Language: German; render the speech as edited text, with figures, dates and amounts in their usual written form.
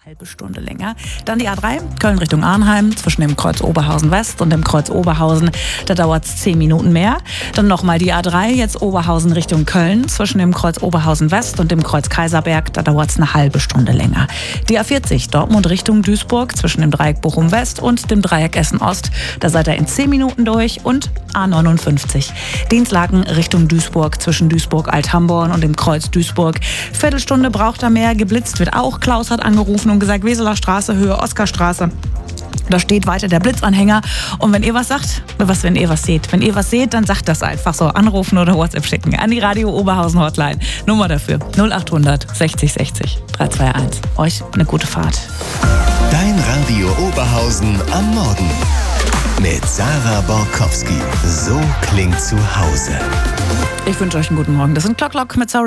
Halbe Stunde länger. Dann die A3, Köln Richtung Arnheim, zwischen dem Kreuz Oberhausen West und dem Kreuz Oberhausen, da dauert es 10 Minuten mehr. Dann nochmal die A3, jetzt Oberhausen Richtung Köln, zwischen dem Kreuz Oberhausen West und dem Kreuz Kaiserberg, da dauert es eine halbe Stunde länger. Die A40, Dortmund Richtung Duisburg, zwischen dem Dreieck Bochum West und dem Dreieck Essen Ost, da seid ihr in 10 Minuten durch. Und A59, Dinslaken Richtung Duisburg, zwischen Duisburg-Althamborn und dem Kreuz Duisburg. Viertelstunde braucht er mehr, geblitzt wird auch. Klaus hat angerufen und gesagt, Weseler Straße, Höhe Oskarstraße. Da steht weiter der Blitzanhänger. Und wenn ihr was sagt, wenn ihr was seht, dann sagt das einfach so. Anrufen oder WhatsApp schicken an die Radio Oberhausen Hotline. Nummer dafür 0800 60 60 321. Euch eine gute Fahrt. Dein Radio Oberhausen am Morgen. Mit Sarah Borkowski. So klingt zu Hause. Ich wünsche euch einen guten Morgen. Das sind Clock mit Sorry.